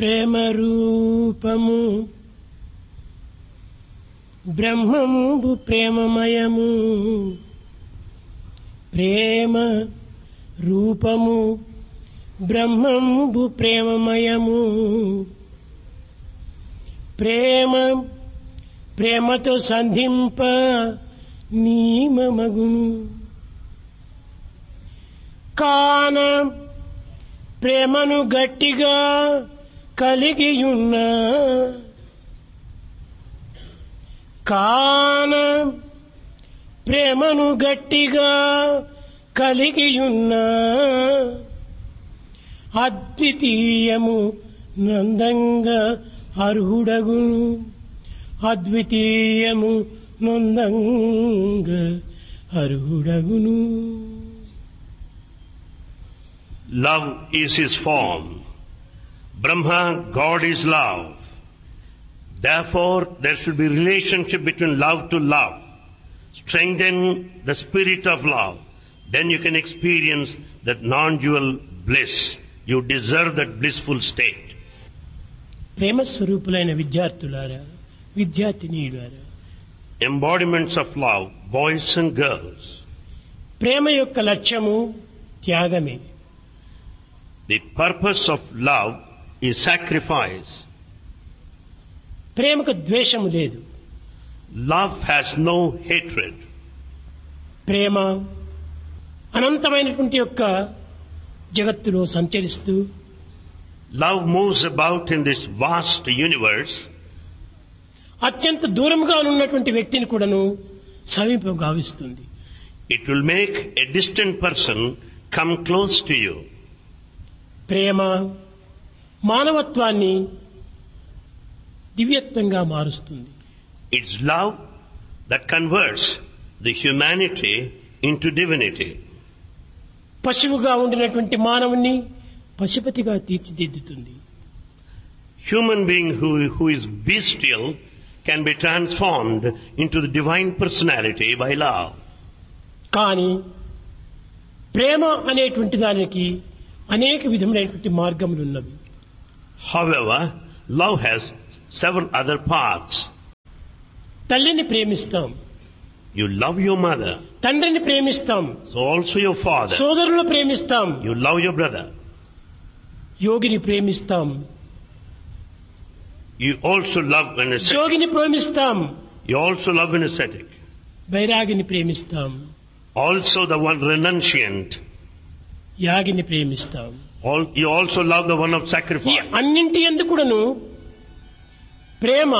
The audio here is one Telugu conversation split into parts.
ప్రేమ రూపము బ్రహ్మము ప్రేమమయము ప్రేమ రూపము బ్రహ్మము ప్రేమమయము ప్రేమతో సంధింప నీమమగును కాన ప్రేమను గట్టిగా కలిగియున్న కాన ప్రేమను గట్టిగా కలిగియున్న అద్వితీయము నందంగా అర్హుడగును అద్వితీయము నందంగా అర్హుడగును. Love is his form. Brahma, God is love. Therefore, there should be relationship between love to love. Strengthen the spirit of love. Then you can experience that non-dual bliss. You deserve that blissful state. ప్రేమ స్వరూపులైన విద్యార్థులారా విద్యార్థినీయులారా, Embodiments of love, boys and girls. ప్రేమ యొక్క లక్ష్యము త్యాగమే. The purpose of love is sacrifice. ప్రేమకు ద్వేషము లేదు. Love has no hatred. ప్రేమ అనంతమైనటువంటి యొక్క జగత్తులో సంచరిస్తూ Love moves about in this vast universe. అత్యంత దూరంగా ఉన్నటువంటి వ్యక్తిని కూడాను సమీపం గావిస్తుంది. It will make a distant person come close to you. ప్రేమ మానవత్వాన్ని దివ్యత్వంగా మారుస్తుంది. It's love that converts the humanity into divinity. పశువుగా ఉండినటువంటి మానవుని పశుపతిగా తీర్చిదిద్దుతుంది. Human being who is bestial can be transformed into the divine personality by love. కానీ ప్రేమ అనేటువంటి దానికి అనేక విధములైనటువంటి మార్గములు ఉన్నవి. However, love has several other paths. తల్లిని ప్రేమిస్తాం, You love your mother, తండ్రిని ప్రేమిస్తాం, so also your father. సోదరులను ప్రేమిస్తాం, You love your brother. యోగిని ప్రేమిస్తాం, You also love an ascetic. యోగిని ప్రేమిస్తాం, You also love an ascetic. వైరాగిని ప్రేమిస్తాం, Also the one renunciant. యాగిని ప్రేమిస్తాం. You also love the one of ఈ sacrifice. అన్నింటి యందు కూడాను ప్రేమ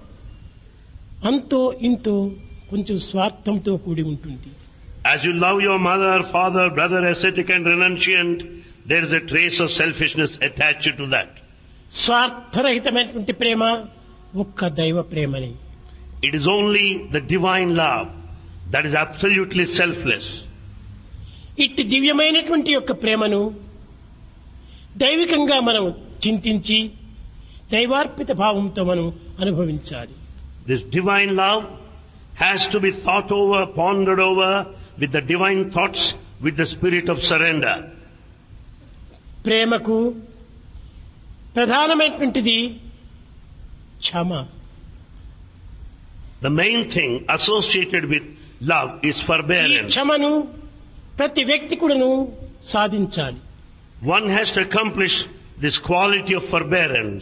అంతో ఇంతో కొంచెం స్వార్థంతో కూడి ఉంటుంది. As you love your mother, father, brother, ascetic and renunciant, there is a trace of selfishness attached to that. స్వార్థరహితమైనటువంటి ప్రేమ ఒక్క దైవ ప్రేమని. It is only the divine love that is absolutely selfless. ఇట్టి దివ్యమైనటువంటి యొక్క ప్రేమను దైవికంగా మనం చింతించి దైవార్పిత భావంతో మనం అనుభవించాలి. This divine love has to be thought over, pondered over with the divine thoughts, with the spirit of surrender. ప్రేమకు ప్రధానమైనటువంటిది క్షమ. The main thing associated with love is ఈ forbearance. క్షమను ప్రతి వ్యక్తి కూడాను సాధించాలి. One has to accomplish this quality of forbearance.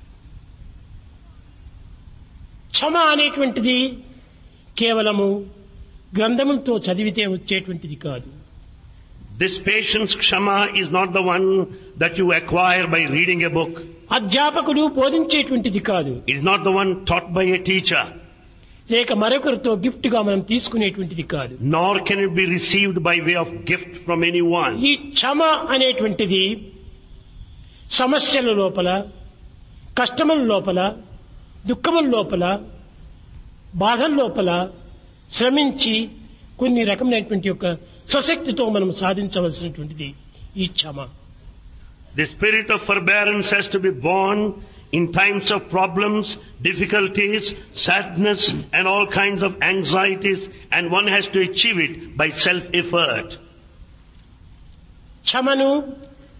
క్షమ అనేటువంటిది కేవలము గ్రంథములతో చదివితే వచ్చేటువంటిది కాదు. This patience, kshama, is not the one that you acquire by reading a book. అధ్యాపకుడు బోధించేటువంటిది కాదు. It is not the one taught by a teacher. లేక మరొకరితో గిఫ్ట్ గా మనం తీసుకునేటువంటిది కాదు. Nor can it be received by way of gift from anyone. ఈ క్షమ అనేటువంటిది సమస్యల లోపల, కష్టముల లోపల, దుఃఖముల లోపల, బాధల లోపల శ్రమించి కొన్ని రకమైనటువంటి యొక్క స్వశక్తితో మనం సాధించవలసినటువంటిది ఈ క్షమ. The spirit of forbearance has to be born in times of problems, difficulties, sadness and all kinds of anxieties, and one has to achieve it by self-effort. క్షమను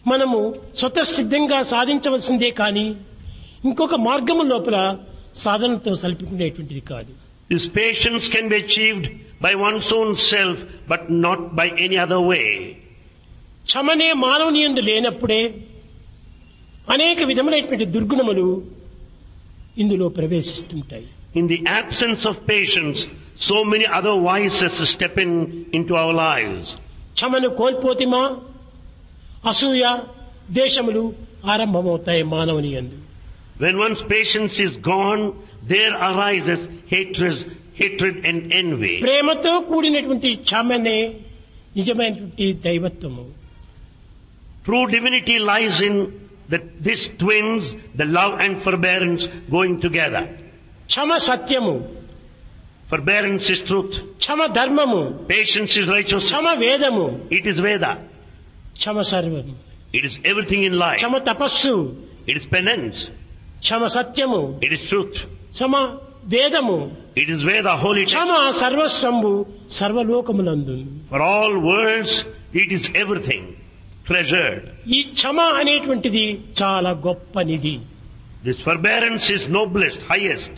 మనము స్వతసిద్ధంగా సాధించవలసిందే కానీ ఇంకొక మార్గము లోపల సాధనతో సల్పుకునేటువంటిది కాదు. This patience can be achieved by one's own self, but not by any other way. క్షమనే మానవుని యందు లేనప్పుడే అనేక విధములైనటువంటి దుర్గుణములు ఇందులో ప్రవేశిస్తుంటాయి. In the absence of patience, so many other vices step into our lives. క్షమను కోల్పోతిమా అసూయ ద్వేషములు ఆరంభమవుతాయి మానవుని యందు. When one's patience is gone, there arises hatred and envy. ప్రేమతో కూడినటువంటి క్షమనే నిజమైనటువంటి దైవత్వము. True divinity lies in these twins, the love and forbearance going together. క్షమ సత్యము, Forbearance is truth. క్షమ ధర్మము, Patience is righteousness. క్షమ వేదము, It is Veda. క్షమ సర్వము, It is everything in life. క్షమ తపస్సు, It is penance. క్షమ సత్యము, It is truth. క్షమ వేదము, It is Veda, holy text. Kshama సర్వస్వంబు సర్వలోకములందు. For all worlds, it is everything treasured. ఈ క్షమ అనేటువంటిది చాలా గొప్ప నిధి. This forbearance is noblest, highest.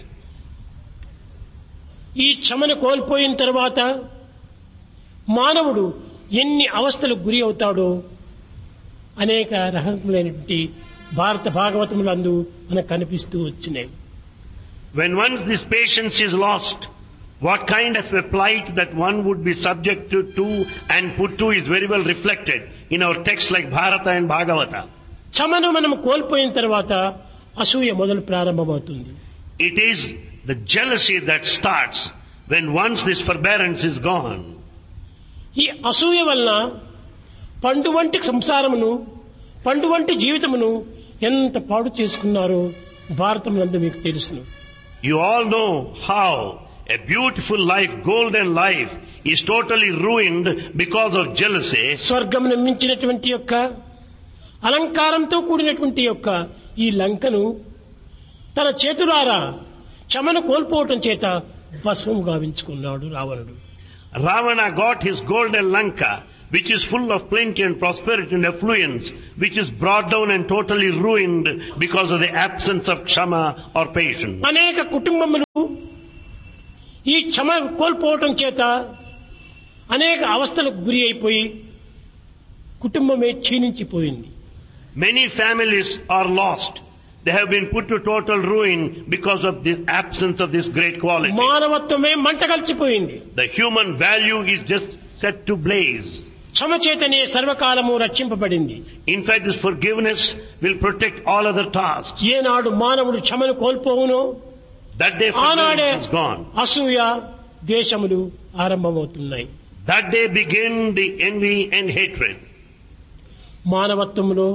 ఈ క్షమను కోల్పోయిన తర్వాత మానవుడు ఎన్ని అవస్థలకు గురి అవుతాడో అనేక రకములైనటువంటి భారత భాగవతములందు మనకు కనిపిస్తూ వచ్చినాయి. When once this patience is lost, what kind of a plight that one would be subjected to and put to is very well reflected in our texts like Bharata and Bhagavata. క్షమను మనం కోల్పోయిన తర్వాత అసూయ మొదలు ప్రారంభమవుతుంది. It is the jealousy that starts when once this forbearance is gone. ఈ అసూయ వలన పండు వంటి సంసారమును, పండు వంటి జీవితమును ఎంత పాడు చేసుకున్నారో భారతమునందు మీకు తెలుసును. You all know how a beautiful life, golden life, is totally ruined because of jealousy. స్వర్గమును మించినటువంటి యొక్క అలంకారంతో కూడినటువంటి యొక్క ఈ లంకను తన చేతులారా క్షమను కోల్పోవటం చేత భస్మం గావించుకున్నాడు రావణుడు. Ravana got his golden Lanka, which is full of plenty and prosperity and affluence, which is brought down and totally ruined because of the absence of ksama or patience. అనేక కుటుంబములు ఈ క్షమ కోల్పోవటం చేత అనేక అవస్థలకు గురి అయిపోయి కుటుంబమే క్షీణించిపోయింది. Many families are lost. They have been put to total ruin because of the absence of this great quality. మానవత్వమే మంటగల్చిపోయింది. The human value is just set to blaze. క్షమ చేతనే సర్వకాలము రక్షింపబడింది. In fact, this forgiveness will protect all other tasks. ఏనాడు మానవుడు క్షమను కోల్పోవునో That day ఆనాడే forgiveness is gone. అసూయ ద్వేషములు ఆరంభమవుతున్నాయి. That day begin the envy and hatred. మానవత్వములో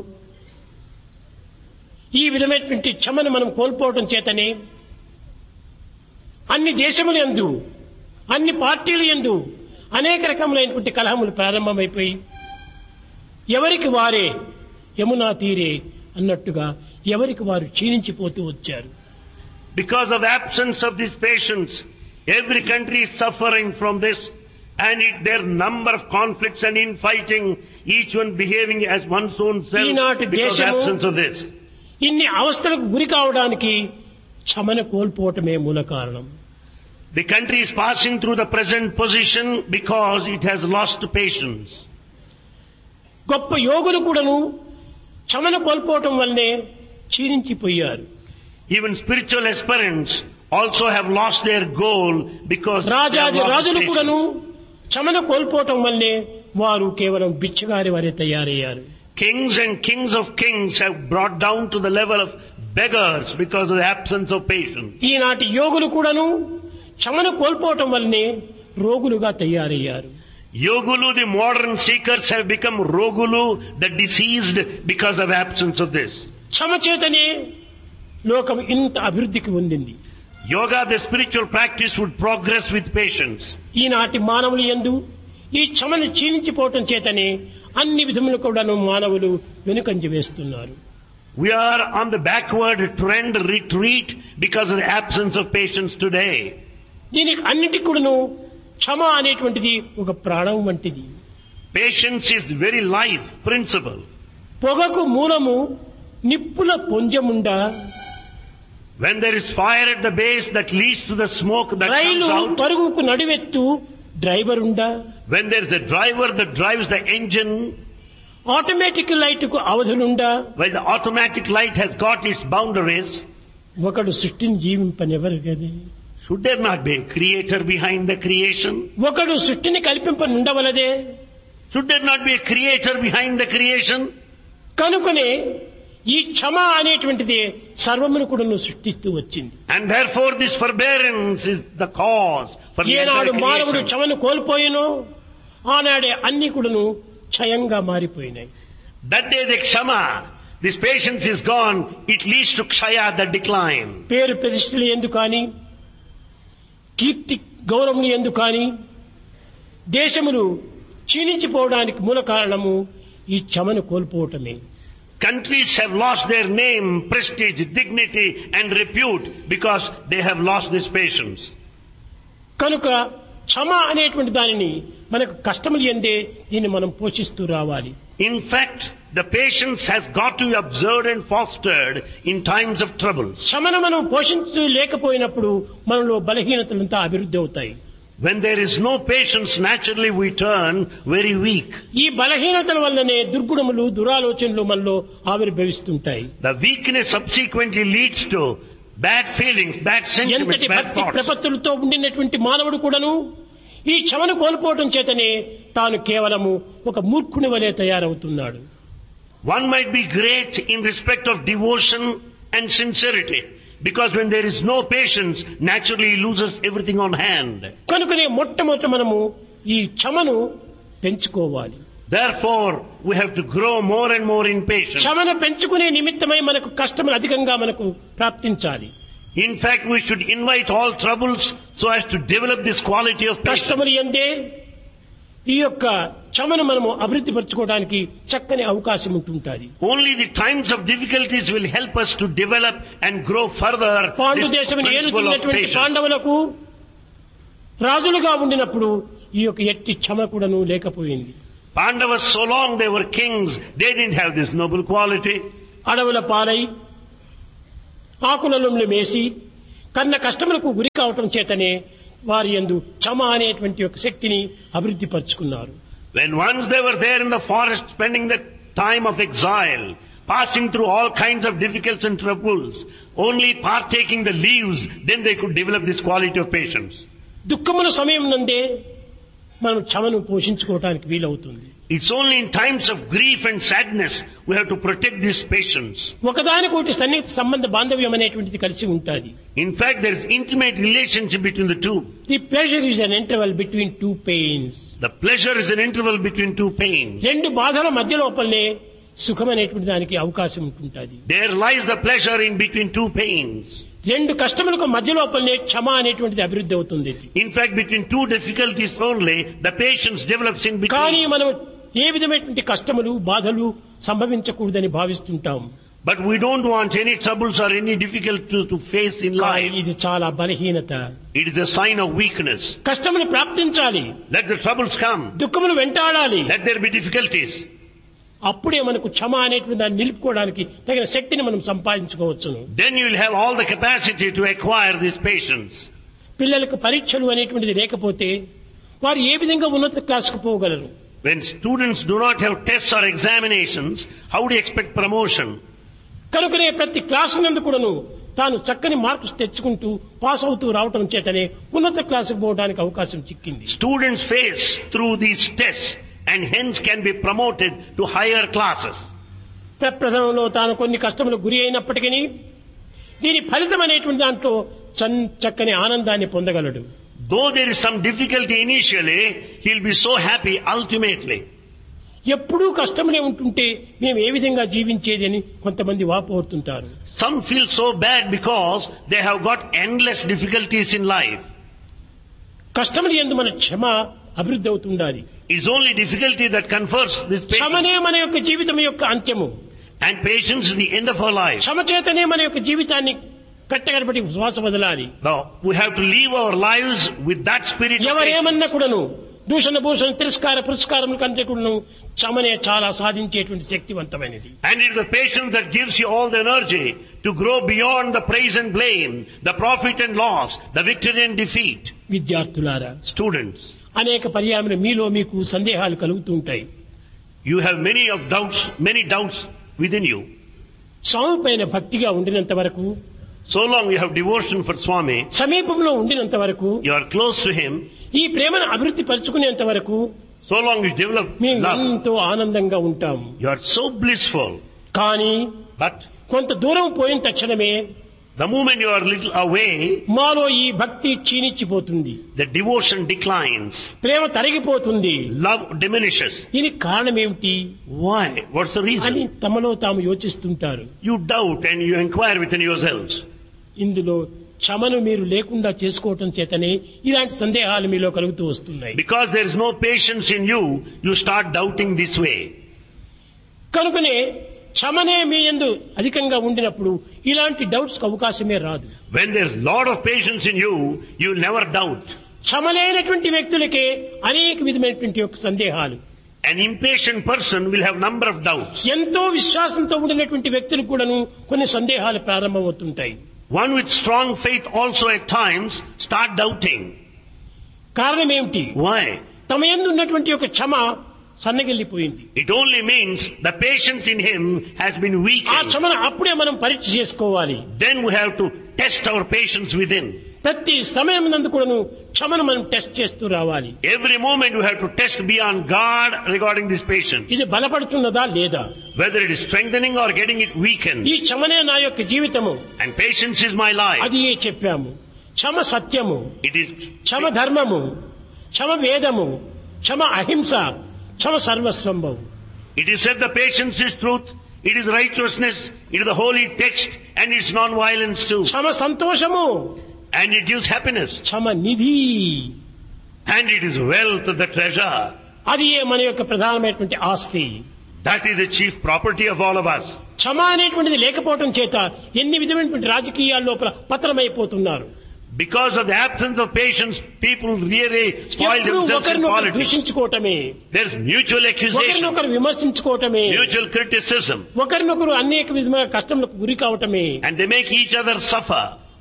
ఈ విధమైనటువంటి క్షమను మనం కోల్పోవడం చేతనే అన్ని దేశముల యందు, అన్ని పార్టీల యందు అనేక రకములైనటువంటి కలహములు ప్రారంభమైపోయి ఎవరికి వారే యమునా తీరే అన్నట్టుగా ఎవరికి వారు క్షీణించిపోతూ వచ్చారు. Because of absence of this patience, every country is suffering from this, and their number of conflicts and infighting, each one behaving as one's own self because of absence of this. ఇన్ని అవస్థలకు గురి కావడానికి క్షమను కోల్పోవటమే మూల కారణం. The country is passing through the present position because it has lost patience. గొప్ప యోగులు కూడాను క్షమను కోల్పోవటం వల్లనే క్షీణించిపోయారు. Even spiritual aspirants also have lost their goal because రాజాది రాజులు patience. కూడాను క్షమను కోల్పోవటం వల్లనే వారు కేవలం బిచ్చగారి వారే తయారయ్యారు. Kings of kings have brought down to the level of beggars because of the absence of patience. ఈనాటి యోగులు కూడాను క్షమను కోల్పోవటం వల్లనే రోగులుగా తయారయ్యారు. Yogulu, the modern seekers, have become Rogulu, the diseased, because of absence of this. క్షమ చేతనే లోకం ఇంత అభివృద్ధికి పొందింది. Yoga, the spiritual practice, would progress with patience. ఈనాటి మానవులు యందు ఈ క్షమను క్షీణించిపోవటం చేతనే అన్ని విధములు కూడాను మానవులు వెనుకంజ వేస్తున్నారు. We are on the backward trend retreat because of the absence of patience today. దీనికి అన్నిటికి కూడాను క్షమ అనేటువంటిది ఒక ప్రాణం వంటిది. Patience is the very life principle. పొగకు మూలము నిప్పుల పొంజముండా, when there is fire at the base that leads to the smoke that rail comes out, పరుగుకు నడివెత్తు driver ఉండా, when there is a driver that drives the engine, automatic లైట్కు అవధులుండా, while the automatic light has got its boundaries, ఒకడు సృష్టిని జీవింపనెవరు గది, should there not be a creator behind the creation? ఒకడు సృష్టిని కల్పింపనుండవలదే. Should there not be a creator behind the creation? కనుకనే ఈ క్షమ అనేటువంటిది సర్వమును కూడా సృష్టిస్తూ వచ్చింది. And therefore this forbearance is the cause for the ఏనాడు entire మానవుడు creation. క్షమను కోల్పోయినో ఆనాడే అన్ని కూడాను క్షయంగా మారిపోయినాయి. That day the kshama, this patience is gone, it leads to kshaya, the decline. పేరు ప్రతిష్టలు ఎందుకు కానీ, కీర్తి గౌరవములు ఎందుకు కానీ, దేశములు క్షీణించిపోవడానికి మూల కారణము ఈ క్షమను కోల్పోవటమే. Countries have lost their name, prestige, dignity and repute because they have lost this patience. కనుక క్షమ అనేటువంటి దానిని మనకు కష్టములు ఎందే దీన్ని మనం పోషిస్తూ రావాలి. In fact, the patience has got to be observed and fostered in times of troubles. క్షమను మనం పోషించలేకపోయినప్పుడు మనలో బలహీనతలంతా అభివృద్ధి అవుతాయి. When there is no patience, naturally we turn very weak. ఈ బలహీనతల వల్లనే దుర్గుణములు దురాలోచనలు మనలో ఆవిర్భవిస్తుంటాయి. The weakness subsequently leads to bad feelings, bad sentiments, ఎంతటి bad భక్తి thoughts. ప్రపత్తులతో ఉండినటువంటి మానవుడు కూడాను ఈ క్షమను కోల్పోవటం చేతనే తాను కేవలము ఒక మూర్ఖుని వలె తయారవుతున్నాడు. One might be great in respect of devotion and sincerity, because when there is no patience, naturally he loses everything on hand. కనుకనే మొట్టమొదట మనము ఈ క్షమను పెంచుకోవాలి. Therefore, we have to grow more and more in patience. క్షమను పెంచుకునే నిమిత్తమై మనకు కష్టములు అధికంగా మనకు ప్రాప్తించాలి. In fact, we should invite all troubles so as to develop this quality of patience. కష్టములు ఎందే ఈ యొక్క క్షమను మనము అభివృద్ధి పరచుకోవడానికి చక్కని అవకాశం ఉంటుంటుంది. Only the times of difficulties will help us to develop and grow further Pandu this దేశమును principle of ఏలుతున్నటువంటి patience. పాండవులకు రాజులుగా ఉండినప్పుడు ఈ యొక్క ఎట్టి క్షమ కూడాను లేకపోయింది. Pandavas, so long they were kings, they didn't have this noble quality. అడవుల పాలై ఆకులలో మేసి కన్న కష్టములకు గురి కావటం చేతనే వారి యందు క్షమ అనేటువంటి ఒక శక్తిని అభివృద్ధి పరుచుకున్నారు. When once they were there in the forest, spending the time of exile, passing through all kinds of difficulties and troubles, only partaking the leaves, then they could develop this quality of patience. దుఃఖముల సమయం నందే మనం క్షమను పోషించుకోవటానికి వీలవుతుంది. It's only in times of grief and sadness we have to protect this patience. ఒకదానికొకటి సన్నిహిత సంబంధ బాంధవ్యం అనేటువంటిది కలిసి ఉంటుంది. In fact, there is intimate relationship between the two. The pleasure is an interval between two pains. The pleasure is an interval between two pains. రెండు బాధల మధ్య లోపలనే సుఖం అనేటువంటి దానికి అవకాశం ఉంటుంటుంది. There lies the pleasure in between two pains. రెండు కష్టములకు మధ్య లోపలనే క్షమ అనేటువంటిది అభివృద్ధి అవుతుంది. In fact, between two difficulties only, the patience develops in కానీ between. మనం ఏ విధమైనటువంటి కష్టములు బాధలు సంభవించకూడదని భావిస్తుంటాం. But we don't want any troubles or any difficulties to face in కానీ life. ఇది చాలా బలహీనత. It is a sign of weakness. కష్టములు ప్రాప్తించాలి, Let the troubles come. దుఃఖములు వెంటాడాలి. Let there be difficulties. అప్పుడే మనకు క్షమ అనేటువంటి దాన్ని నిలుపుకోవడానికి తగిన శక్తిని మనం సంపాదించుకోవచ్చును. Then you will have all the capacity to acquire this patience. పిల్లలకు పరీక్షలు అనేటువంటిది లేకపోతే వారు ఏ విధంగా ఉన్నత క్లాసుకు పోగలరు? When students do not have tests or examinations, how do you expect promotion? కనుకనే ప్రతి క్లాసు నందు కూడాను తాను చక్కని మార్కులు తెచ్చుకుంటూ పాస్ అవుతూ రావటం చేతనే ఉన్నత క్లాసుకు పోవడానికి అవకాశం చిక్కింది. Students face through these tests and hence can be promoted to higher classes. ప్రప్రథమంలో తాను కొన్ని కష్టములకు గురి అయినప్పటికీ దీని ఫలితం అనేటువంటి దాంట్లో చక్కని ఆనందాన్ని పొందగలడు. Though there is some difficulty initially, he will be so happy ultimately. ఎప్పుడూ కష్టములే ఉంటుంటే మేము ఏ విధంగా జీవించేది అని కొంతమంది వాపోతుంటారు. Some feel so bad because they have got endless difficulties in life. కష్టములు యందు మన క్షమ అభివృద్ధి అవుతుండాలి. It's only difficulty that confers this patience. క్షమనే మన యొక్క జీవితం యొక్క అంత్యము. And patience is the end of our life. క్షమ చేతనే మన యొక్క జీవితాన్ని కట్టగడపటి శ్వాస వదలాలి. Now, we have to live our lives with that spirit of patience. ఎవరేమన్నా కూడాను దూషణ భూషణ తిరస్కార పురస్కారముల కంటే కూడా క్షమనే చాలా సాధించేటువంటి శక్తివంతమైనది. And it is the patience that gives you all the energy to grow beyond the praise and blame, the profit and loss, the victory and defeat. విద్యార్థులారా, Students, అనేక పర్యాయములు మీలో మీకు సందేహాలు కలుగుతూ ఉంటాయి. you have many doubts within you. స్వామి పైన భక్తిగా ఉండినంత వరకు, So long you have devotion for Swami, సమీపంలో ఉండినంత వరకు, you are close to him, ఈ ప్రేమను అభివృద్ధి పరుచుకునేంత వరకు so long you develop మేము love, ఎంతో ఆనందంగా ఉంటాం. you are so blissful. కానీ But కొంత దూరం పోయిన తక్షణమే the moment you are little away, మాలో ఈ భక్తి క్షీణించిపోతుంది, the devotion declines, Prema తరిగిపోతుంది. love diminishes. దీనికి కారణం ఏమిటి Why? What's the అని reason? తమలో తాము యోచిస్తుంటారు. You doubt and you inquire within yourselves. ఇందులో క్షమను మీరు లేకుండా చేసుకోవటం చేతనే ఇలాంటి సందేహాలు మీలో కలుగుతూ వస్తున్నాయి. Because there is no patience in you, you start doubting this way. కనుకనే క్షమనే మీ యందు అధికంగా ఉండినప్పుడు ఇలాంటి డౌట్స్ కు అవకాశమే రాదు. When there is lot of patience in you, you never doubt. క్షమలేనటువంటి వ్యక్తులకే అనేక విధమైనటువంటి యొక్క సందేహాలు. An impatient person will have number of doubts. ఎంతో విశ్వాసంతో ఉండినటువంటి వ్యక్తులకు కూడాను కొన్ని సందేహాలు ప్రారంభమవుతుంటాయి. One with strong faith also at times start doubting. కారణం ఏమిటి? Why? తమ యందు ఉన్నటువంటి యొక్క క్షమ సన్నగిల్లిపోయింది. It only means the patience in him has been ఆ weakened. క్షమను అప్పుడే మనం పరీక్ష చేసుకోవాలి. Then we have to test our patience within. ప్రతి సమయం నందు కూడాను క్షమను మనం టెస్ట్ చేస్తూ రావాలి. Every moment we have to test beyond God regarding this patience. ఇది బలపడుతున్నదా లేదా, Whether it is strengthening or getting it weakened. ఈ క్షమనే నా యొక్క జీవితము, And patience is my life. అది చెప్పాము. క్షమ సత్యము, It is క్షమ ధర్మము, క్షమ వేదము, క్షమ అహింస, క్షమ సర్వస్వంభం. It is said the patience is truth, it is righteousness, it is the holy text, and it's non-violence too. క్షమ సంతోషము, And it gives happiness. Kshama Nidhi, And it is wealth, the treasure. అది మన యొక్క ప్రధానమైనటువంటి ఆస్తి. That is the chief property of all of us. క్షమ అనేటువంటిది లేకపోవటం చేత ఎన్ని విధమైనటువంటి రాజకీయాల లోపల పతనమైపోతున్నారు. Because of the absence of patience, people really spoil ఎప్పుడూ themselves in ఒకరినొకరు politics. దూషించుకోవటమే, There's mutual accusation, ఒకరినొకరు విమర్శించుకోవటమే, mutual criticism, ఒకరినొకరు అనేక విధమైన కష్టములకు గురి కావటమే. and they make each other suffer.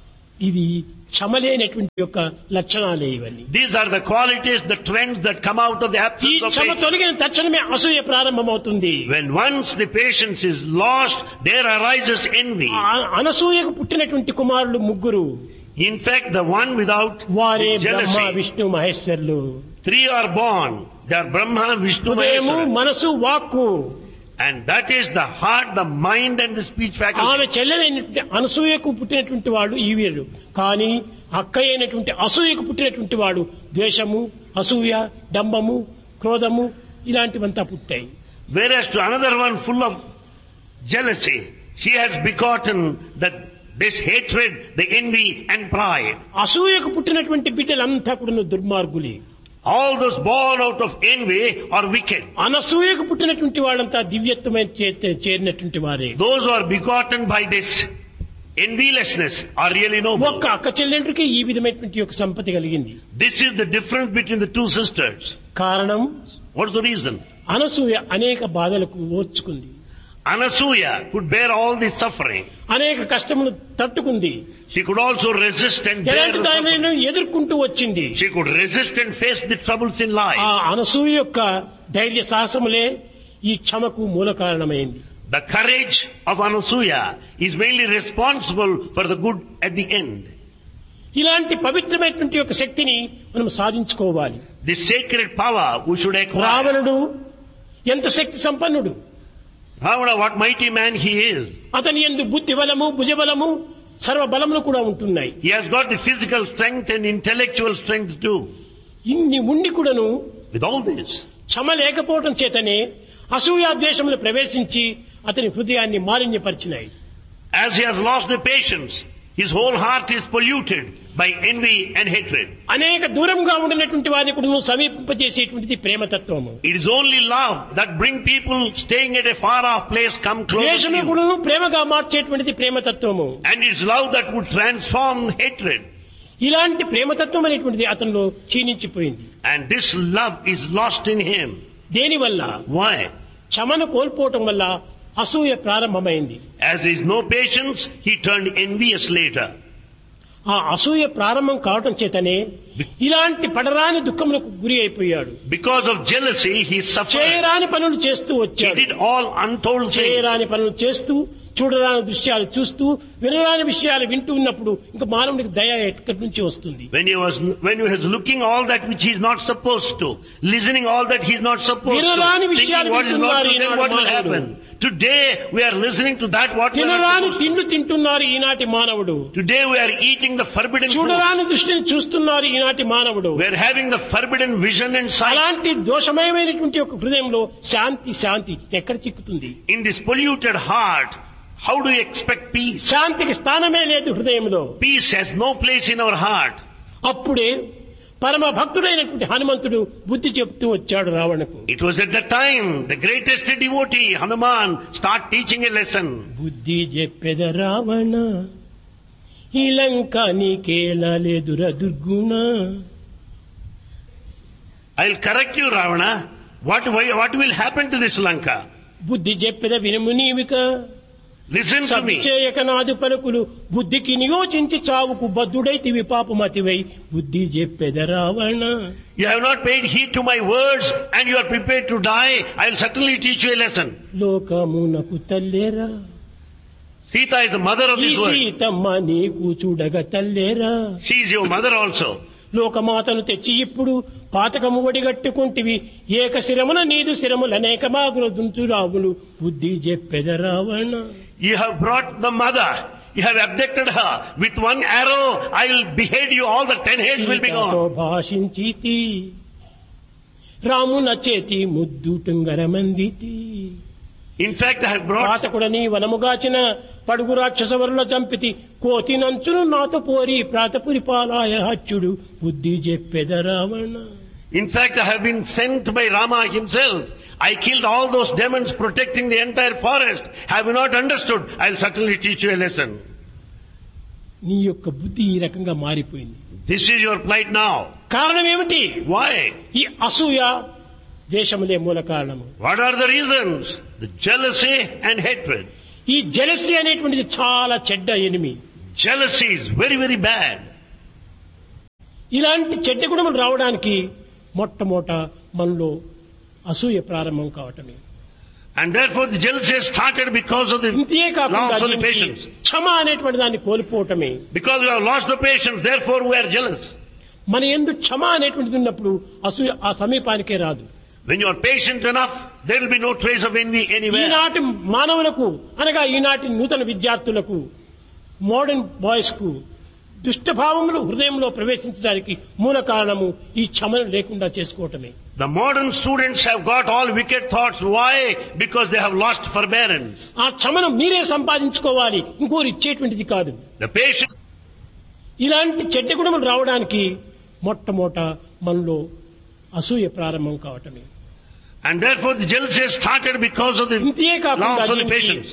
ఇది క్షమలేనటువంటి యొక్క లక్షణాలే ఇవన్నీ. These are the qualities, the trends that come out of the ఈ absence of క్షమ patience. తొలగిన తక్షణమే అసూయ ప్రారంభమవుతుంది. When once the patience is lost, there arises envy. అనసూయకు పుట్టినటువంటి కుమారులు ముగ్గురు, In fact, the one without వారే బ్రహ్మ jealousy, Vishnu మహేశ్వరులు. 3 are born. They are Brahma, Vishnu, హృదయము, Maheshwara. మనసు, వాక్కు. And that is the heart, the mind and the speech faculty. ఆమె చెల్లెలైనటువంటి అనసూయకు పుట్టినటువంటి వాడు ఈ వీరుడు. కానీ అక్క అయినటువంటి అసూయకు పుట్టినటువంటి వాడు ద్వేషము, అసూయ, డంబము, క్రోధము ఇలాంటివంతా పుట్టాయి. Whereas to another one full of jealousy, she has begotten this hatred, the envy and pride. అసూయకు పుట్టినటువంటి బిడ్డలంతా కూడా దుర్మార్గులే. All those born out of envy are wicked. అనసూయకు పుట్టినటువంటి వాళ్ళంతా దివ్యత్వమైన చేరినటువంటి వారే. Those who are begotten by this envylessness are really noble. ఒక్క అక్క చెల్లెండ్రికి ఈ విధమైనటువంటి యొక్క సంపత్తి కలిగింది. This is the difference between the two sisters. కారణం, What's the reason? అనసూయ అనేక బాధలకు ఓర్చుకుంది, Anasuya could bear all the suffering. అనేక కష్టములు తట్టుకుంది, She could also resist and bear ఎలాంటి the suffering. దానిని ఎదుర్కొంటూ వచ్చింది. She could resist and face the troubles in life. ఆ అనసూయ యొక్క ధైర్య సాహసములే ఈ క్షమకు మూల కారణమైంది. The courage of Anasuya is mainly responsible for the good at the end. ఇలాంటి పవిత్రమైనటువంటి యొక్క శక్తిని మనం సాధించుకోవాలి. This sacred power we should acquire. రావణుడు ఎంత శక్తి సంపన్నుడు, Ravana, what mighty man he is. అతని యందు బుద్ధి బలము, భుజబలము, సర్వ బలములు కూడా ఉంటున్నాయి. He has got the physical strength and intellectual strength too. ఇన్ని ఉండి కూడాను With all this, క్షమ లేకపోవడం చేతనే అసూయాద్వేషములు ప్రవేశించి అతని హృదయాన్ని మాలిన్యపరిచినాయి. as he has lost the patience, his whole heart is polluted by envy and hatred. అనేక దూరంగా ఉండినటువంటి వారిని కూడా సమీపింపజేసేటువంటిది ప్రేమతత్వము. It is only love that bring people staying at a far off place come closer to ద్వేషము you. కూడా ప్రేమగా మార్చేటువంటిది ప్రేమతత్వము. And it's love that would transform hatred. ఇలాంటి ప్రేమతత్వం అనేటువంటిది అతనిలో క్షీణించిపోయింది. And this love is lost in him. దేనివల్ల? Why? క్షమను కోల్పోవటం వల్ల అసూయ ప్రారంభమైంది. As there is no patience, he turned envious later. ఆ అసూయ ప్రారంభం కావటం చేతనే ఇలాంటి పడరాని దుఃఖములకు గురి అయిపోయాడు. Because of jealousy, he suffered. చేయరాని పనులు చేస్తూ He వచ్చాడు. did all untold things. చేయరాని పనులు చేస్తూ, చూడరాని దృశ్యాలు చూస్తూ, వినరాని విషయాలు వింటూ ఉన్నప్పుడు ఇంకా మానవుడికి దయ ఎక్కడి నుంచి వస్తుంది? When he was looking all that which he is not supposed to, listening all that he is not supposed to, వినరాని thinking విషయాలు what is not to వింటున్నారు them, what will Eenadu happen? Today we are listening to that what we are not తినరాని supposed to. తిండి తింటున్నారు ఈనాటి మానవుడు. Today we are eating the forbidden food. చూడరాని దృష్టిని చూస్తున్నారు ఈనాటి మానవుడు. We are having the forbidden vision and sight. అలాంటి దోషమయమైనటువంటి ఒక హృదయంలో శాంతి ఎక్కడ చిక్కుతుంది? In this polluted heart, how do you expect peace? శాంతికి స్థానమే లేదు హృదయంలో. Peace has no place in our heart. అప్పుడే పరమ భక్తుడైనటువంటి హనుమంతుడు బుద్ధి చెప్తూ వచ్చాడు రావణకు. It was at that time the greatest devotee, Hanuman, start teaching a lesson. బుద్ధి చెప్పెద రావణ ఈ లంక నీకేలా లేదురా దుర్గుణ. I'll correct you, Ravana. What will happen to this Lanka? బుద్ధి చెప్పెద వినుము నీవిక Listen to me. సత్యయక నాదు పలుకులు బుద్ధికి నియోచించి చావుకు బద్ధుడైతివి పాపమతివై బుద్ధి చెప్పెద Ravana. You have not paid heed to my words and you are prepared to die. I'll certainly teach you a lesson. లోకమునకు తల్లేరా Sita is the mother of ఈ this world. సీతమ్మ నీకు చూడగ తల్లేరా. She is your mother also. లోకమాతను తెచ్చి ఇప్పుడు పాతకము ఒడిగట్టుకుంటివి ఏక శిరమున నీదు శిరములనేక మాగులు దుంచురావులు బుద్ధి చెప్పెద Ravana. You have brought the mother. You have abducted her. With one arrow, I will behead you. All the 10 heads will be సీతతో gone. భాషించితి రామున చేతి ముద్దు టుంగరమందితి. In fact, I have brought... పాతకుడని వనముగాచిన పడుగు రాక్షసవరుల చంపితి కోతి నంచును నాతో పోరి ప్రాతపురి పాలాయ హచ్చుడు బుద్ధి చెప్పెద Ravana. In fact, I have been sent by Rama himself. I killed all those demons protecting the entire forest. Have you not understood? I'll certainly teach you a lesson. నీ యొక్క బుద్ధి ఈ రకంగా మారిపోయింది. This is your plight now. కారణం ఏమిటి? Why? ఈ అసూయ ద్వేషములే మూల కారణము. What are the reasons? The jealousy and hatred. ఈ జెలసీ అనేటువంటిది చాలా చెడ్డ enemy. Jealousy is very, very bad. ఇలాంటి చెడ్డ గుణములు రావడానికి మొట్టమొదట మనలో అసూయ ప్రారంభం కావటమే. And therefore the jealousy started because of the ఇంతే కాకుండా loss of the దీనికి patience. క్షమ అనేటువంటి దాన్ని కోల్పోవటమే. Because we have lost the patience, therefore we are jealous. మన యందు క్షమ అనేటువంటిది ఉన్నప్పుడు అసూయ ఆ సమీపానికే రాదు. When you are patient enough, there will be no trace of envy anywhere. ఈనాటి మానవులకు అనగా ఈనాటి నూతన విద్యార్థులకు మోడర్న్ బాయ్స్ కు దుష్టభావములు హృదయంలో ప్రవేశించడానికి మూల కారణము ఈ క్షమను లేకుండా చేసుకోవటమే. The modern students have got all wicked thoughts. Why? Because they have lost forbearance. ఆ క్షమను మీరే సంపాదించుకోవాలి, ఇంకోరు ఇచ్చేటువంటిది కాదు. The patience. ఇలాంటి చెడ్డ గుణములు రావడానికి మొట్టమొదట మనలో అసూయ ప్రారంభం కావటమే. And therefore the jealousy started because of the ఇంతే కాకుండా loss of the దీనికి patience.